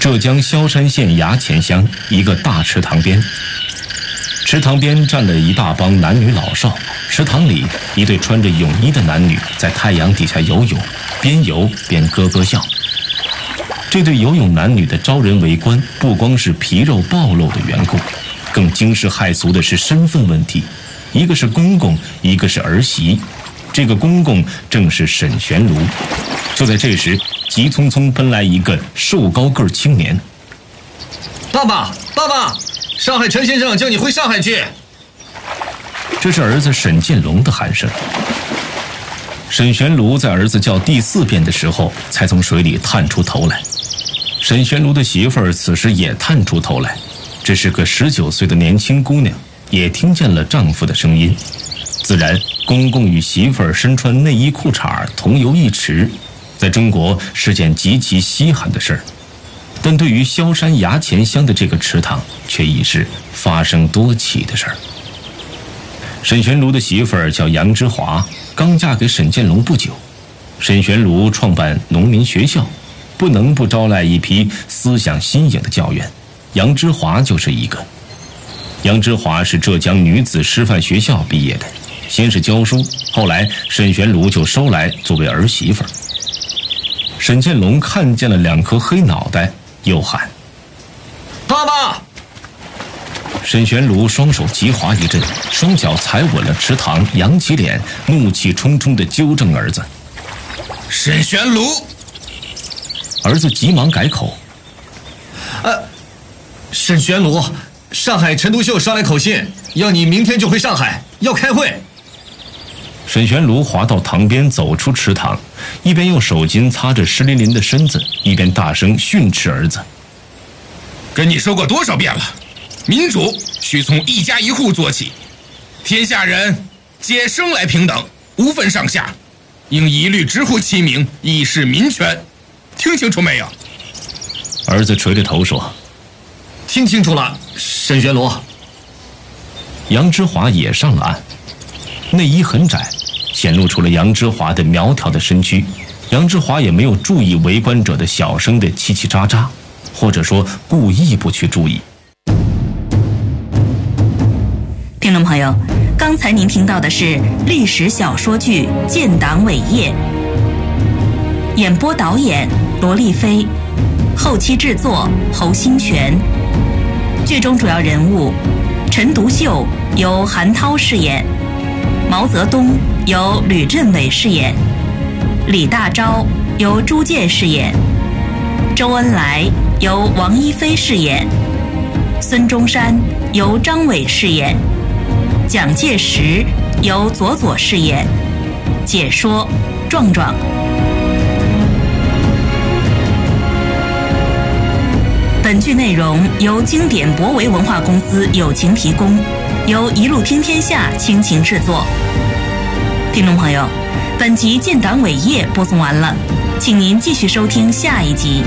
浙江萧山县衙前乡一个大池塘边，池塘边站了一大帮男女老少，池塘里一对穿着泳衣的男女在太阳底下游泳，边游边咯咯笑。这对游泳男女的招人围观，不光是皮肉暴露的缘故，更惊世骇俗的是身份问题，一个是公公，一个是儿媳。这个公公正是沈玄庐。就在这时，急匆匆奔来一个瘦高个青年。 爸爸，爸爸，上海陈先生叫你回上海去。 这是儿子沈建龙的喊声。沈玄庐在儿子叫第4遍的时候，才从水里探出头来。沈玄庐的媳妇儿此时也探出头来，这是个19岁的年轻姑娘，也听见了丈夫的声音。自然，公公与媳妇儿身穿内衣裤衩同游一池，在中国是件极其稀罕的事儿，但对于萧山衙前乡的这个池塘，却已是发生多起的事儿。沈玄庐的媳妇儿叫杨之华，刚嫁给沈建龙不久。沈玄庐创办农民学校，不能不招来一批思想新颖的教员，杨之华就是一个。杨之华是浙江女子师范学校毕业的，先是教书，后来沈玄庐就收来作为儿媳妇儿。沈建龙看见了2颗黑脑袋，又喊： 爸爸！ 沈玄庐双手急滑一阵，双脚踩稳了池塘，扬起脸，怒气冲冲地纠正儿子： 沈玄庐。 儿子急忙改口： 沈玄庐，上海陈独秀捎来口信，要你明天就回上海，要开会。 沈玄庐滑到塘边，走出池塘，一边用手巾擦着湿淋淋的身子，一边大声训斥儿子： 跟你说过多少遍了，民主需从一家一户做起，天下人皆生来平等，无分上下，应一律直呼其名，以示民权。听清楚没有？ 儿子垂着头说： 听清楚了，沈玄庐。 杨之华也上了岸，内衣很窄，显露出了杨之华的苗条的身躯。杨之华也没有注意围观者的小声的叽叽喳喳，或者说故意不去注意。 听众朋友，刚才您听到的是历史小说剧《建党伟业》，演播导演罗丽菲，后期制作侯新全。剧中主要人物陈独秀由韩涛饰演，毛泽东由吕振伟饰演，李大钊由朱建饰演，周恩来由王一飞饰演，孙中山由张伟饰演，蒋介石由左左饰演，解说壮壮。本剧内容由经典博维文化公司友情提供，由一路听天下倾情制作。听众朋友，本集建党伟业播送完了，请您继续收听下一集。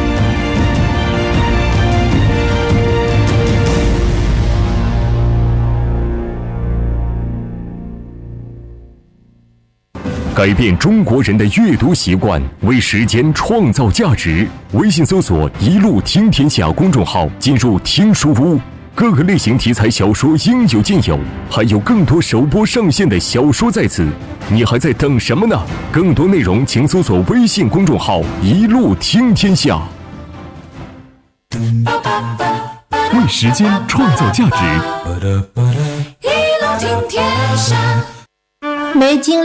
改变中国人的阅读习惯，为时间创造价值。微信搜索“一路听天下”公众号，进入听书屋，各个类型题材小说应有尽有，还有更多首播上线的小说在此，你还在等什么呢？更多内容请搜索微信公众号“一路听天下”。为时间创造价值， 一路听天下。没经